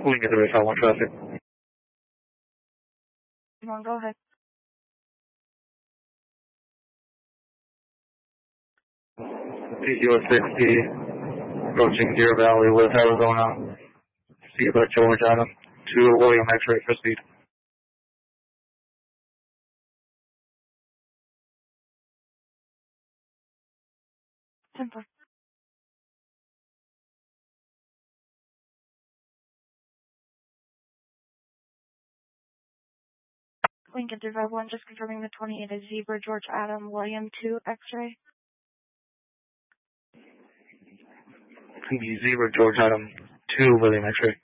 Lincoln 351 traffic. Come on, go ahead. US 60, approaching Deer Valley with Arizona. See about George Adam to William X-ray for speed. Simple. Lincoln 351, just confirming the 28 is Zebra, George Adam, William 2, X-ray. Zebra, George Adam, 2, William X-ray.